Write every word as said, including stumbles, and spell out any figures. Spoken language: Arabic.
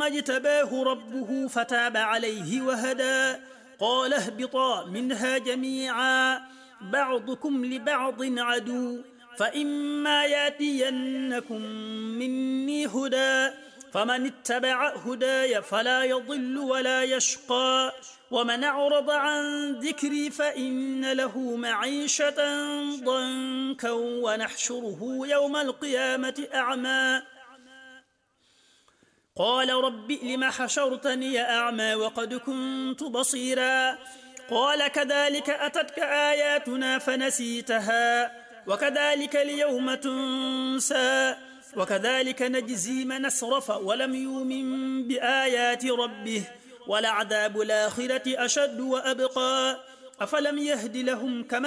اجتباه ربه فتاب عليه وهدى قال اهبطا منها جميعا بعضكم لبعض عدو فإما ياتينكم مني هدى فمن اتبع هداي فلا يضل ولا يشقى ومن أعرض عن ذكري فإن له معيشة ضنكا ونحشره يوم القيامة أعمى قال رب لم حشرتني أعمى وقد كنت بصيرا قال كذلك أتتك آياتنا فنسيتها وكذلك اليوم تنسى وكذلك نجزي من أسرف ولم يؤمن بآيات ربه ولعذاب الآخرة أشد وأبقى أفلم يهد لهم كما